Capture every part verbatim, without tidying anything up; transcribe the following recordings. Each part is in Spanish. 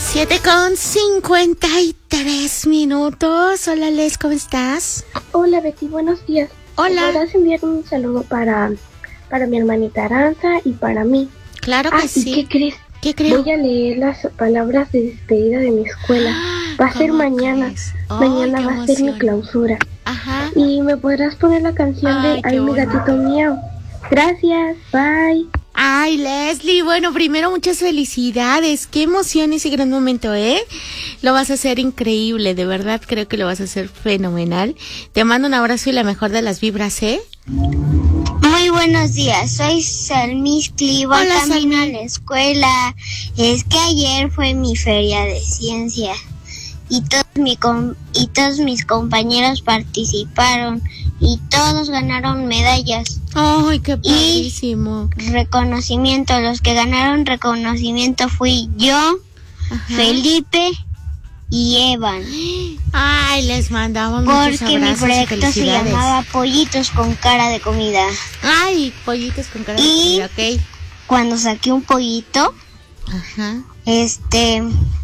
Siete con cincuenta y tres minutos. Hola, Les, ¿cómo estás? Hola, Betty, buenos días. Hola. ¿Podrás enviar un saludo para, para mi hermanita Aranza y para mí? Claro que ah, sí. ¿Y qué crees? ¿Qué creo? Voy a leer las palabras de despedida de mi escuela. Va a ser mañana. Oh, mañana va a ser mi clausura. Ajá. Y me podrás poner la canción Ay, de Ay, mi bonito. gatito mío. Gracias, bye. Ay, Leslie, bueno, primero muchas felicidades, qué emoción ese gran momento, ¿eh? Lo vas a hacer increíble, de verdad creo que lo vas a hacer fenomenal. Te mando un abrazo y la mejor de las vibras, ¿eh? Muy buenos días, soy Salmis Cliva, Hola, camino Salmi. a la escuela. Es que ayer fue mi feria de ciencia y todos, mi com- y todos mis compañeros participaron y todos ganaron medallas. Ay, qué padrísimo. Reconocimiento, los que ganaron reconocimiento fui yo, Ajá. Felipe y Evan. Ay, les mandamos muchos Porque mi abrazos y proyecto se felicidades. llamaba Pollitos con cara de comida. Ay, pollitos con cara de Y- comida, ok. Cuando saqué un pollito, Ajá. este,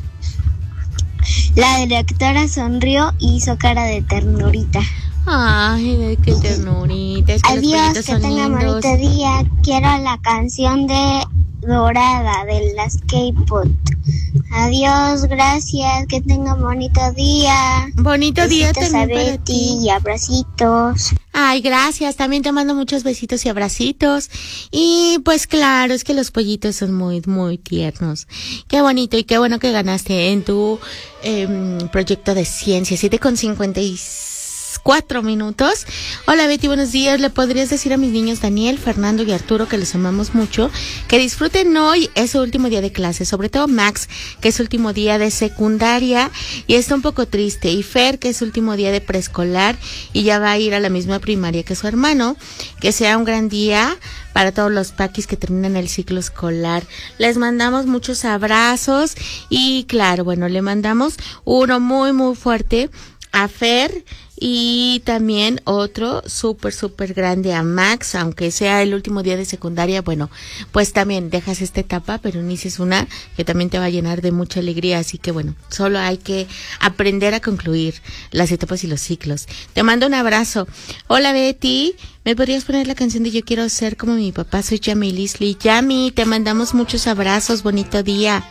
la directora sonrió y hizo cara de ternurita. Ay, qué ternurita. Es que los Adiós, pollitos que son tenga lindos. bonito día. Quiero la canción de Dorada de las K-pop. Adiós, gracias, que tenga bonito día. Bonito día Besitos también a para Betty ti. y abracitos. Ay, gracias. También te mando muchos besitos y abracitos. Y pues claro, es que los pollitos son muy, muy tiernos. Qué bonito y qué bueno que ganaste en tu eh, proyecto de ciencia. Siete con cincuenta y cuatro minutos. Hola, Betty, buenos días. ¿Le podrías decir a mis niños Daniel, Fernando y Arturo que los amamos mucho, que disfruten hoy? Es su último día de clase, sobre todo Max, que es su último día de secundaria y está un poco triste, y Fer, que es su último día de preescolar y ya va a ir a la misma primaria que su hermano. Que sea un gran día para todos los paquis que terminan el ciclo escolar. Les mandamos muchos abrazos y claro, bueno, le mandamos uno muy muy fuerte a Fer y también otro súper súper grande a Max, aunque sea el último día de secundaria. Bueno, pues también dejas esta etapa, pero inicias una que también te va a llenar de mucha alegría, así que bueno, solo hay que aprender a concluir las etapas y los ciclos. Te mando un abrazo. Hola, Betty, ¿me podrías poner la canción de Yo quiero ser como mi papá? Soy Yami Leslie. Yami, te mandamos muchos abrazos, bonito día.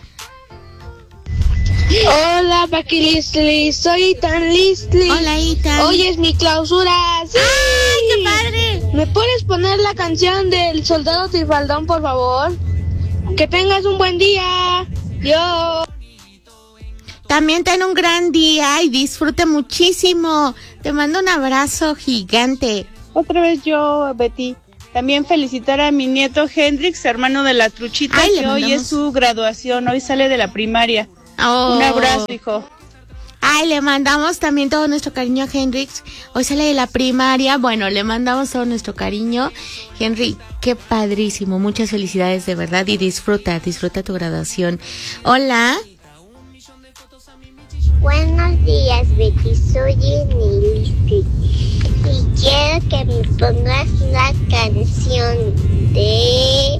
Hola, Paqui Leslie, soy Ethan Leslie. Hola, Ethan. Hoy es mi clausura. ¡Sí! ¡Ay, qué padre! ¿Me puedes poner la canción del Soldado Trifaldón, por favor? Que tengas un buen día. Yo. También ten un gran día y disfruta muchísimo. Te mando un abrazo gigante. Otra vez yo, Betty. También felicitar a mi nieto Hendrix, hermano de la Truchita, Ay, que le hoy mandamos- es su graduación, hoy sale de la primaria. Oh. Un abrazo, hijo. Ay, le mandamos también todo nuestro cariño a Hendrix. Hoy sale de la primaria. Bueno, le mandamos todo nuestro cariño. Henry, qué padrísimo. Muchas felicidades de verdad y disfruta, disfruta tu graduación. Hola. Buenos días, Betty, soy Jenny y quiero que me pongas la canción de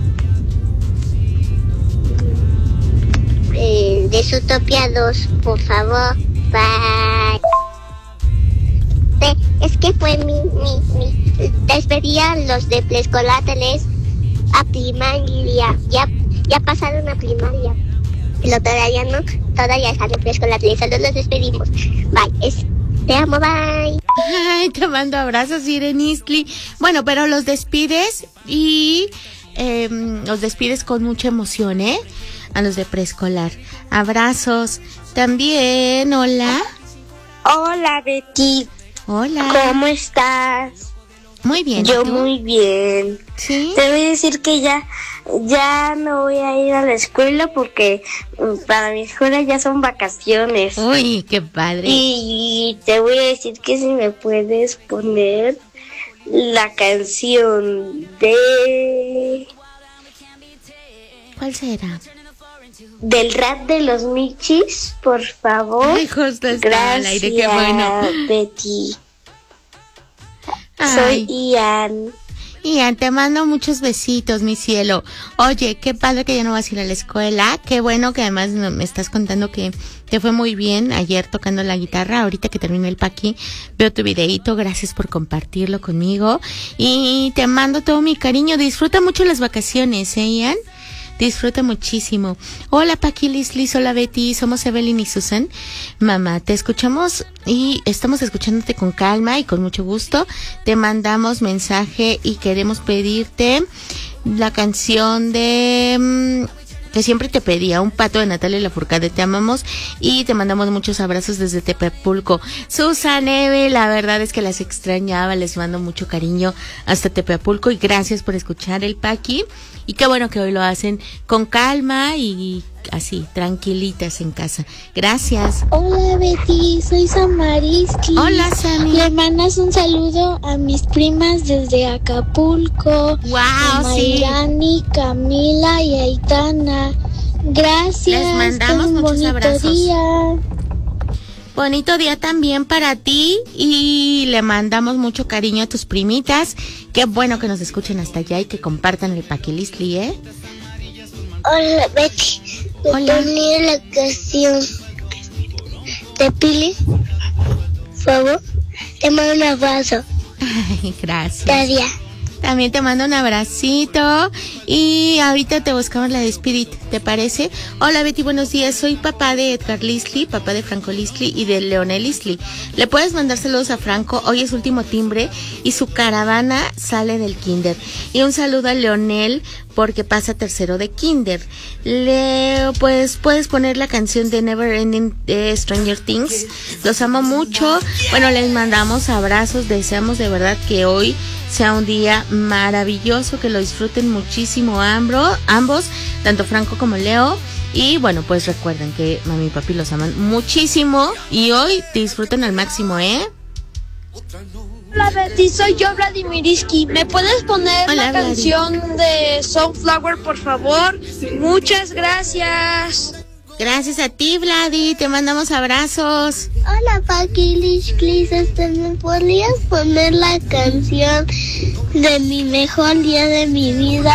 eh, de Zootopia dos, por favor. Bye. Eh, Es que fue mi, mi, mi despedía los de preescolares a primaria. Ya, ya pasaron a primaria. Pero todavía no, todavía están en preescolar, solo nos despedimos. Bye, es, te amo, bye. Ay, te mando abrazos, Irenistli. Bueno, pero los despides y eh, los despides con mucha emoción, ¿eh? A los de preescolar. Abrazos. También, hola. Hola, Betty. Hola. ¿Cómo estás? Muy bien. Yo ¿y tú? muy bien. ¿Sí? Te voy a decir que ya, ya no voy a ir a la escuela porque mm, para mi escuela ya son vacaciones. Uy, qué padre. Y te voy a decir que si me puedes poner la canción de ¿Cuál será? del rap de los Michis, por favor. Ay, justo está al aire, qué bueno. Betty. Ay, Soy Ian. Ian, te mando muchos besitos, mi cielo. Oye, qué padre que ya no vas a ir a la escuela. Qué bueno que además me estás contando que te fue muy bien ayer tocando la guitarra. Ahorita que terminé el paqui, veo tu videíto. Gracias por compartirlo conmigo. Y te mando todo mi cariño. Disfruta mucho las vacaciones, ¿eh, Ian? Disfruta muchísimo. Hola, Paqui, Liz, Liz, hola, Betty. Somos Evelyn y Susan. Mamá, te escuchamos y estamos escuchándote con calma y con mucho gusto. Te mandamos mensaje y queremos pedirte la canción de... Mmm, que siempre te pedía, Un pato de Natalia Lafourcade. Te amamos y te mandamos muchos abrazos desde Tepepulco. Susan, Eve, la verdad es que las extrañaba, les mando mucho cariño hasta Tepepulco y gracias por escuchar el Paqui. Y qué bueno que hoy lo hacen con calma y así, tranquilitas en casa. Gracias. Hola, Betty, soy Samariski. Hola, Sami. Le mandas un saludo a mis primas desde Acapulco. Wow, a sí. Mayrani, Camila y Aitana. Gracias. Les mandamos ten un muchos bonito abrazos. día. Bonito día también para ti y le mandamos mucho cariño a tus primitas. Qué bueno que nos escuchen hasta allá y que compartan el Paquilistli, ¿eh? Hola, Betty. ¿Me Hola. ponía la canción de Pili? Por favor. Te mando un abrazo. Ay, gracias. Tadia. También te mando un abracito y ahorita te buscamos la de Spirit, ¿te parece? Hola Betty, buenos días. Soy papá de Edgar Listli, papá de Franco Listli y de Leonel Listli. Le puedes mandar saludos a Franco, hoy es último timbre y su caravana sale del kinder. Y un saludo a Leonel porque pasa tercero de kinder. Le, pues puedes poner la canción de Never Ending de Stranger Things. Los amo mucho. Bueno, les mandamos abrazos, deseamos de verdad que hoy sea un día maravilloso, que lo disfruten muchísimo ambos, ambos, tanto Franco como Leo. Y bueno, pues recuerden que mami y papi los aman muchísimo y hoy disfruten al máximo, ¿eh? Hola Betty, soy yo Vladimiriski. ¿Me puedes poner Hola, la Vladi. canción de Sunflower, por favor? Muchas gracias. Gracias a ti, Vladi, te mandamos abrazos. Hola, Paquilistlis. Este, ¿me podrías poner la canción de mi mejor día de mi vida?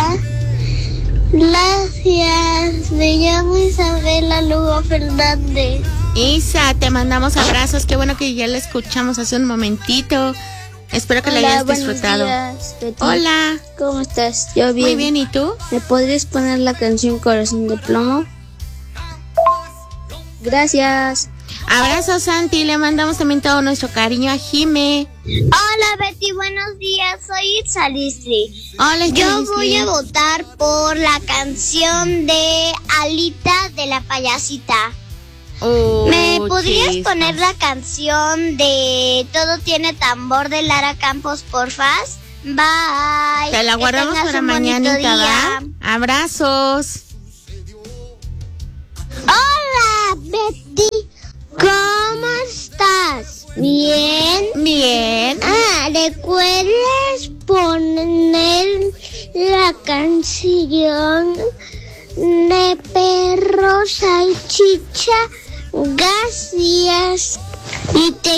Gracias. Me llamo Isabela Lugo Fernández. Isa, te mandamos abrazos, qué bueno que ya la escuchamos hace un momentito. Espero que la Hola, hayas buenos disfrutado. días, Betty. Hola, ¿Cómo estás? Yo bien. muy bien, ¿y tú? ¿Me podrías poner la canción Corazón de Plomo? Gracias. Abrazos, Santi, le mandamos también todo nuestro cariño a Jime. Hola, Betty. Buenos días. Soy Itza Listli. Hola, Yo Jalisli. voy a votar por la canción de Alita de la payasita. Oh, ¿Me podrías chispas. poner la canción de Todo tiene tambor de Lara Campos, porfas? Bye. Te la Que guardamos tengas para un bonito mañanita, día. ¿va? Abrazos. Hola, Betty. ¿Cómo estás? ¿Bien? Bien. Ah, ¿recuerdas poner la canción de Perro Salchicha? Gracias. Y te